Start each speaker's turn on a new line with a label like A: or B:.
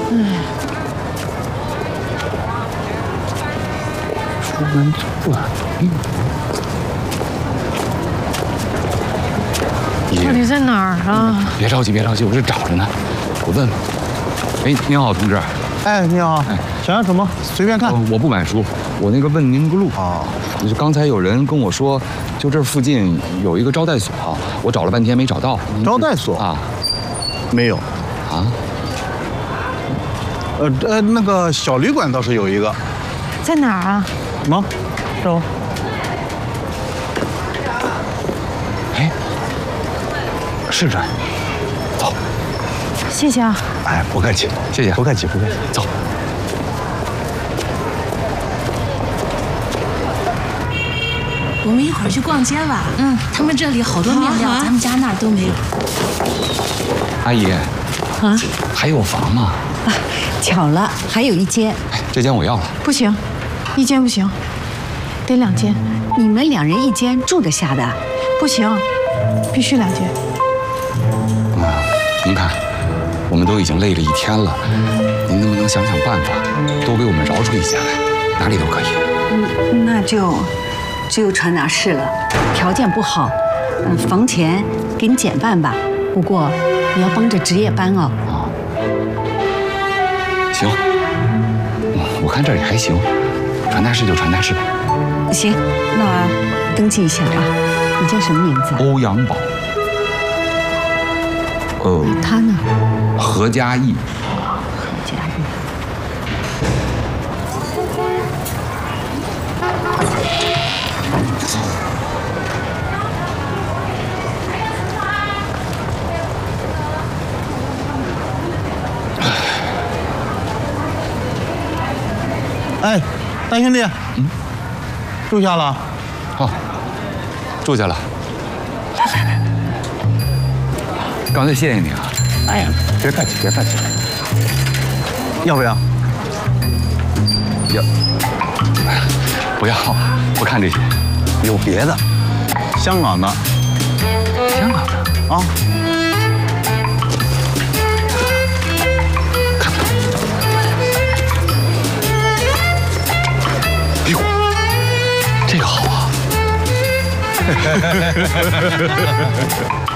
A: 出门不晚。
B: 到底在哪儿啊？
A: 别着急，别着急，我这找着呢。我问问。哎，您好，同志。
C: 哎，你好。哎，想要什么？随便看。
A: 我不买书，我那个问您个路啊。就刚才有人跟我说，就这附近有一个招待所，我找了半天没找到。
C: 招待所啊？没有。啊？那个小旅馆倒是有一个。
B: 在哪儿啊？
C: 吗？这儿。
A: 哎，是这儿。走。
B: 谢谢啊。
C: 哎，不客气，
A: 谢谢，
C: 不客气，不客气。
A: 走。
D: 我们一会儿去逛街吧。他们这里好多面料，咱们家那儿都没有。
A: 阿姨。啊？还有房吗？
E: 啊，巧了，还有一间。
A: 哎，这间我要了。
B: 不行，一间不行，得2间。
E: 你们2人1间住得下的？
B: 不行，必须2间。
A: 您看，我们都已经累了一天了，您能不能想想办法，多给我们饶出一间来，哪里都可以。
E: 那就只有传达室了，条件不好，房钱给你减半吧。不过你要帮着值夜班哦。
A: 行，我看这里还行，传达室就传达室吧。
E: 行，那登记一下啊。你叫什么名字？
A: 欧阳宝。
E: 他呢？
A: 何家义。
E: 何家义。
C: 哎，大兄弟，住下了？
A: 哦，住下了。来，刚才谢谢你啊。
C: 哎呀，别客气，别客气。要不要？
A: 要。不要，不看这些。
C: 有别的，香港的。
A: 香港的
C: 啊。
A: 看。哎呦，这个好啊。